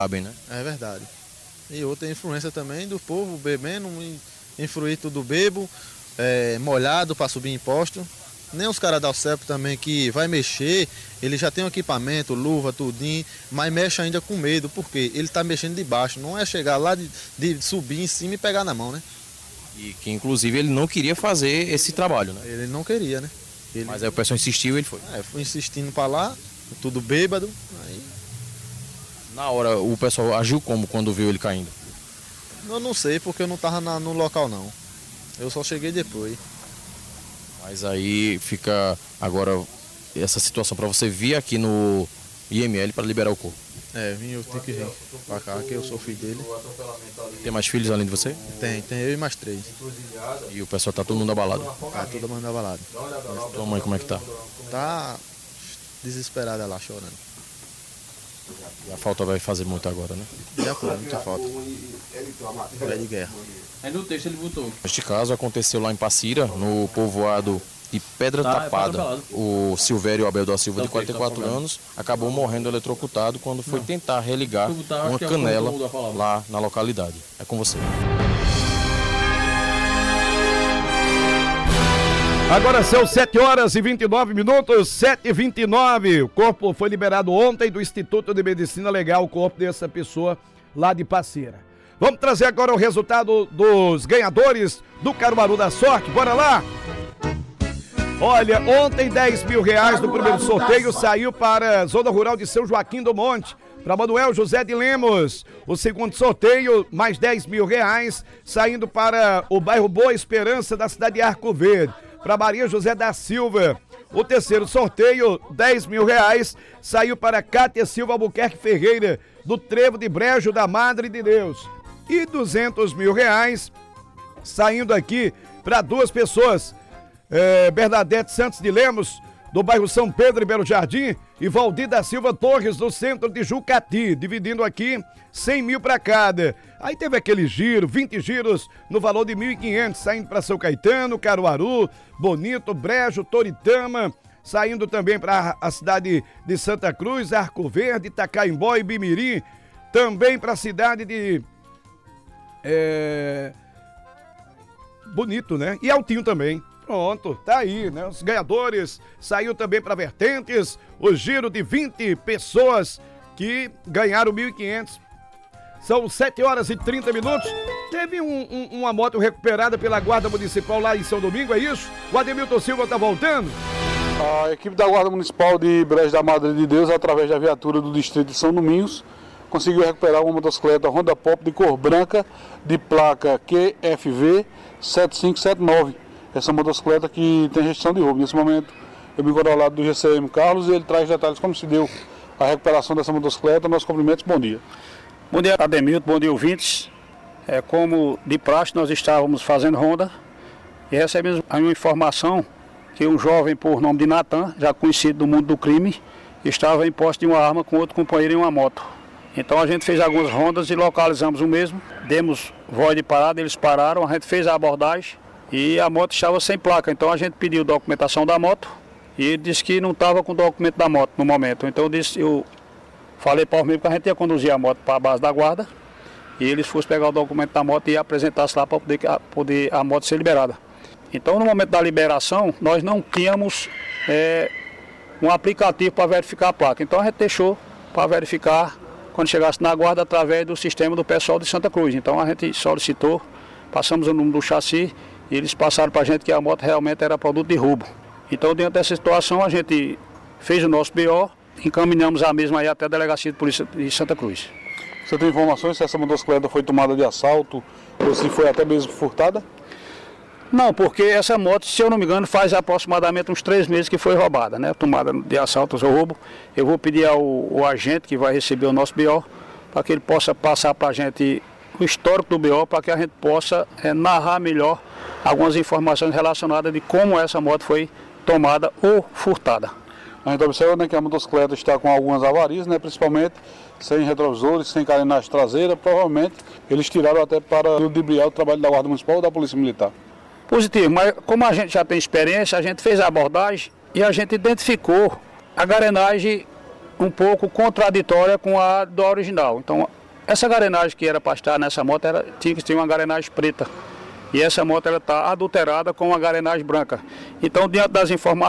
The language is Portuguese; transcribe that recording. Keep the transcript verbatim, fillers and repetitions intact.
sabem, né? É verdade. E outra influência também do povo bebendo, influir tudo bebo, é, molhado para subir imposto. Nem os caras da Alcep também que vai mexer, ele já tem um equipamento, luva, tudinho, mas mexe ainda com medo, porque ele está mexendo de baixo, não é chegar lá de, de subir em cima e pegar na mão, né? E que inclusive ele não queria fazer esse trabalho, né? Ele não queria, né? Ele... Mas aí o pessoal insistiu e ele foi. É, foi insistindo para lá, tudo bêbado, aí... Na hora, o pessoal agiu como quando viu ele caindo? Eu não sei, porque eu não estava no local não. Eu só cheguei depois. Mas aí fica agora essa situação para você vir aqui no I M L para liberar o corpo. É, vim, eu tenho que vir para cá, que eu sou filho dele. Tem mais filhos além de você? Tem, tem eu e mais três. E o pessoal tá todo mundo abalado? Tá todo mundo abalado. Mas tua mãe como é que tá? Tá desesperada lá, chorando. E a falta vai fazer muito agora, né? Já foi, muita falta. É de guerra. Aí no texto ele botou. Este caso aconteceu lá em Passira, no povoado de Pedra Tá, é Tapada. Pedra O Silvério Abel da Silva, Tá de ok, quarenta e quatro tá anos, acabou morrendo eletrocutado quando foi tentar religar Eletrocutar, acho uma que é canela o nome da palavra. lá na localidade. É com você. Agora são sete horas e vinte e nove minutos, sete e vinte e nove. O corpo foi liberado ontem do Instituto de Medicina Legal, o corpo dessa pessoa lá de Passira. Vamos trazer agora o resultado dos ganhadores do Caruaru da Sorte. Bora lá! Olha, ontem dez mil reais do primeiro sorteio saiu para a Zona Rural de São Joaquim do Monte, para Manuel José de Lemos. O segundo sorteio, mais dez mil reais, saindo para o bairro Boa Esperança da cidade de Arco Verde, para Maria José da Silva. O terceiro sorteio, dez mil reais, saiu para Cátia Silva Albuquerque Ferreira, do Trevo de Brejo da Madre de Deus. E duzentos mil reais, saindo aqui para duas pessoas, é, Bernadette Santos de Lemos, do bairro São Pedro e Belo Jardim, e Valdir da Silva Torres, do centro de Jucati, dividindo aqui cem mil para cada. Aí teve aquele giro, vinte giros no valor de mil e quinhentos, saindo para São Caetano, Caruaru, Bonito, Brejo, Toritama, saindo também para a cidade de Santa Cruz, Arco Verde, Itacaimbó e Bimirim, também para a cidade de é... Bonito, né? E Altinho também. Pronto, tá aí, né? Os ganhadores. Saiu também para Vertentes o giro de vinte pessoas que ganharam mil e quinhentos. São sete horas e trinta minutos. Teve um, um, uma moto recuperada pela Guarda Municipal lá em São Domingo, é isso? O Ademilton Silva tá voltando? A equipe da Guarda Municipal de Brejo da Madre de Deus, através da viatura do Distrito de São Domingos, conseguiu recuperar uma motocicleta Honda Pop de cor branca, de placa Q F V sete cinco sete nove. Essa motocicleta que tem restrição de roubo. Nesse momento, eu me encontro ao lado do G C M Carlos e ele traz detalhes como se deu a recuperação dessa motocicleta. Nossos cumprimentos, bom dia. Bom dia, Ademilton, bom dia, ouvintes. É, como de praxe, nós estávamos fazendo ronda e recebemos uma informação que um jovem por nome de Natan, já conhecido do mundo do crime, estava em posse de uma arma com outro companheiro em uma moto. Então a gente fez algumas rondas e localizamos o mesmo, demos voz de parada, eles pararam, a gente fez a abordagem e a moto estava sem placa. Então a gente pediu documentação da moto e ele disse que não estava com o documento da moto no momento. Então eu, disse, eu falei para o mesmo que a gente ia conduzir a moto para a base da guarda e eles fossem pegar o documento da moto e apresentar-se lá para poder, poder a moto ser liberada. Então no momento da liberação nós não tínhamos é, um aplicativo para verificar a placa. Então a gente deixou para verificar quando chegasse na guarda através do sistema do pessoal de Santa Cruz. Então a gente solicitou, passamos o número do chassi e eles passaram para a gente que a moto realmente era produto de roubo. Então dentro dessa situação a gente fez o nosso B O, encaminhamos a mesma aí até a Delegacia de Polícia de Santa Cruz. Você tem informações se essa motocicleta foi tomada de assalto ou se foi até mesmo furtada? Não, porque essa moto, se eu não me engano, faz aproximadamente uns três meses que foi roubada, né? Tomada de assalto ou roubo. Eu vou pedir ao, ao agente que vai receber o nosso B O para que ele possa passar para a gente o histórico do B O, para que a gente possa é, narrar melhor algumas informações relacionadas de como essa moto foi tomada ou furtada. A gente observa, né, que a motocicleta está com algumas avarias, né, principalmente sem retrovisores, sem carenagem traseira. Provavelmente eles tiraram até para ludibriar o trabalho da Guarda Municipal ou da Polícia Militar. Positivo, mas como a gente já tem experiência, a gente fez a abordagem e a gente identificou a carenagem um pouco contraditória com a do original. Então, essa garenagem que era para estar nessa moto era, tinha que ter uma garenagem preta. E essa moto está adulterada com uma garenagem branca. Então, diante das informações